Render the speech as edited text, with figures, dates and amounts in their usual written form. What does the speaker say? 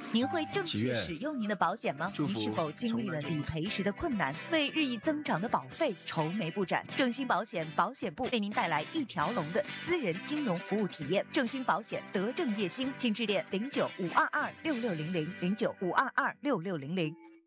您会正确祈愿使用您的保险吗？ 祝福您是否经历了理赔时的困难，为日益增长的保费愁眉不展？正兴保险保险部为您带来一条龙的私人金融服务体验。正兴保险德政叶兴，请致电09-522-6600，09-522-6600。